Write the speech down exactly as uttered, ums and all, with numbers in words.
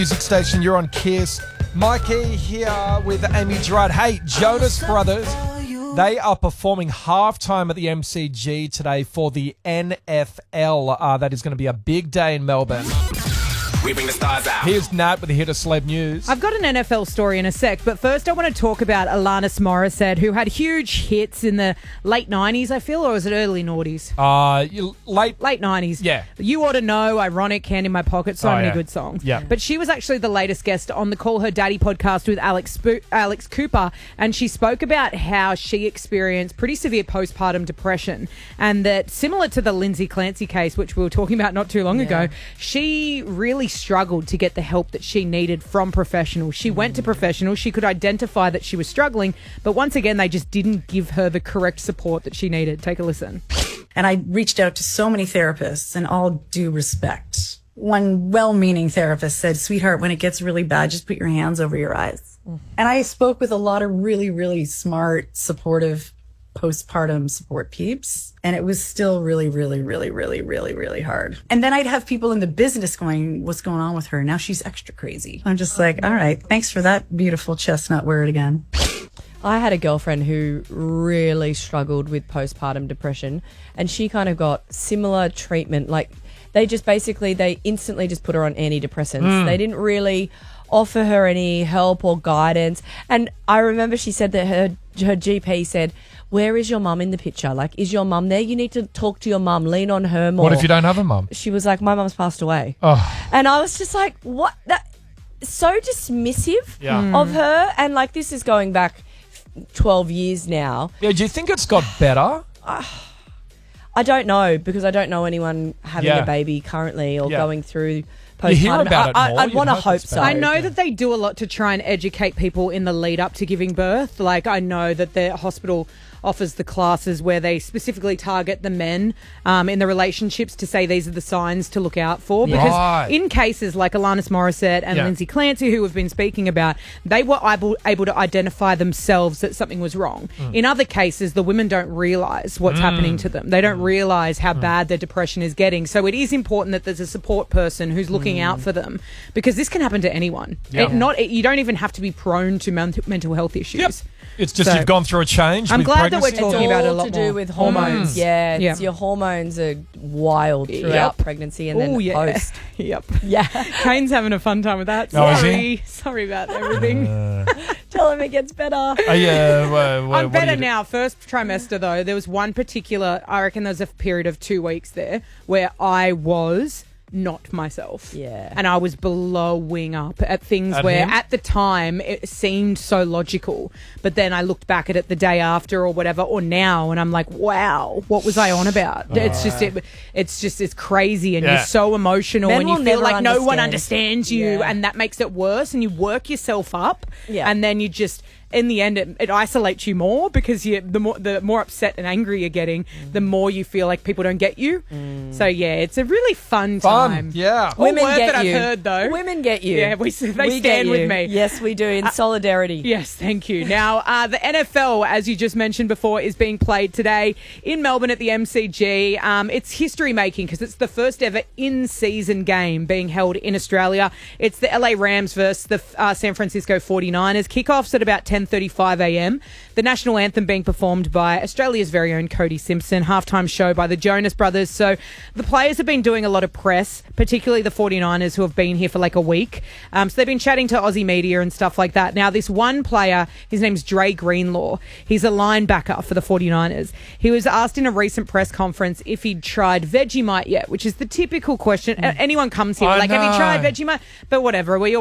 Music station, you're on Kiss. Mikey here with Amy Gerard. Hey, Jonas Brothers, they are performing halftime at the M C G today for the N F L. Uh, that is going to be a big day in Melbourne. We bring the stars out. Here's Nat with the hit of Celeb News. I've got an N F L story in a sec, but first I want to talk about Alanis Morissette, who had huge hits in the late nineties, I feel, or was it early noughties? Uh, you- late... Late nineties. Yeah. You Ought to Know, Ironic, Hand in My Pocket, so Oh, many yeah. good songs. Yeah. But she was actually the latest guest on the Call Her Daddy podcast with Alex Spo- Alex Cooper, and she spoke about how she experienced pretty severe postpartum depression, and that similar to the Lindsay Clancy case, which we were talking about not too long Yeah. ago, she really struggled to get the help that she needed from professionals. She went to professionals. She could identify that she was struggling, but once again, they just didn't give her the correct support that she needed. Take a listen. And I reached out to so many therapists, and all due respect. One well-meaning therapist said, sweetheart, when it gets really bad, just put your hands over your eyes. Mm. And I spoke with a lot of really, really smart, supportive postpartum support peeps. And it was still really, really, really, really, really, really hard. And then I'd have people in the business going, what's going on with her? Now she's extra crazy. I'm just like, all right, thanks for that beautiful chestnut word again. I had a girlfriend who really struggled with postpartum depression, and she kind of got similar treatment. Like, they just basically, they instantly just put her on antidepressants. Mm. They didn't really offer her any help or guidance. And I remember she said that her her G P said, where is your mum in the picture? Like, is your mum there? You need to talk to your mum, lean on her more. What if you don't have a mum? She was like, my mum's passed away. Oh. And I was just like, what? That so dismissive Yeah. Mm. of her. And like, this is going back twelve years now. Yeah, do you think it's got better? I don't know, because I don't know anyone having Yeah. a baby currently or Yeah. going through postpartum. You hear about it I, more, I, I'd you'd want to hope hope it's so. better. I know Yeah. that they do a lot to try and educate people in the lead up to giving birth. Like, I know that the hospital offers the classes where they specifically target the men um, in the relationships to say these are the signs to look out for. Yeah. Because Right. in cases like Alanis Morissette and Yeah. Lindsay Clancy, who we've been speaking about, they were able, able to identify themselves that something was wrong. Mm. In other cases, the women don't realise what's happening to them. They don't Mm. realise how bad their depression is getting. So it is important that there's a support person who's looking out for them, because this can happen to anyone. Yeah. It not it, you don't even have to be prone to men- mental health issues. Yep. It's just So- you've gone through a change. I'm with glad that we're pregnancy. talking It's about it a all lot to do more. with hormones. Mm. Yeah, it's Yeah. your hormones are wild throughout Yep. pregnancy and then Oh, yeah. post. Yep. Yeah. Kane's having a fun time with that. Oh, is Sorry. he? Sorry about everything. Tell him it gets better. Oh, yeah, well, well, I'm what do better you do? now. First trimester, though, there was one particular, I reckon there was a period of two weeks there where I was not myself. Yeah. And I was blowing up at things At where him? at the time it seemed so logical. But then I looked back at it the day after or whatever, or now, and I'm like, wow, what was I on about? It's just, it, it's just, it's crazy, and Yeah. you're so emotional, Men and you will feel never like no one understand. understands you, Yeah. and that makes it worse, and you work yourself up, Yeah. and then you just, in the end, it, it isolates you more, because you the more the more upset and angry you're getting, Mm. the more you feel like people don't get you. So yeah, it's a really fun, Fun, time. yeah. All Women word get that you. I've heard though. Women get you. Yeah, we they We stand get with you. me. Yes, we do, in solidarity. Yes, thank you. Now, uh, the N F L, as you just mentioned before, is being played today in Melbourne at the M C G. Um, it's history making because it's the first ever in-season game being held in Australia. It's the L A Rams versus the uh, San Francisco forty-niners. Kickoffs at about ten thirty-five a.m. The national anthem being performed by Australia's very own Cody Simpson. Halftime show by the Jonas Brothers. So the players have been doing a lot of press, particularly the forty-niners, who have been here for like a week. Um, so they've been chatting to Aussie media and stuff like that. Now, this one player, his name's Dre Greenlaw. He's a linebacker for the forty-niners. He was asked in a recent press conference if he'd tried Vegemite yet, which is the typical question. Mm. Anyone comes here I like, have you know. tried Vegemite? But whatever. We